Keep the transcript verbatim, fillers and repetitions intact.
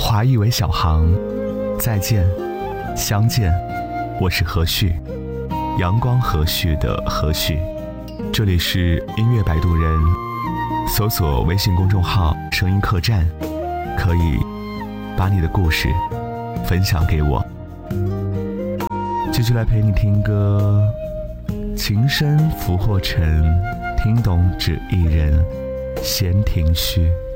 华裔为小航，再见，相见，我是何旭，阳光何旭的何旭。这里是音乐摆渡人，搜索微信公众号声音客栈，可以把你的故事分享给我。继续来陪你听歌，情深浮或沉，听懂只一人，闲庭虚。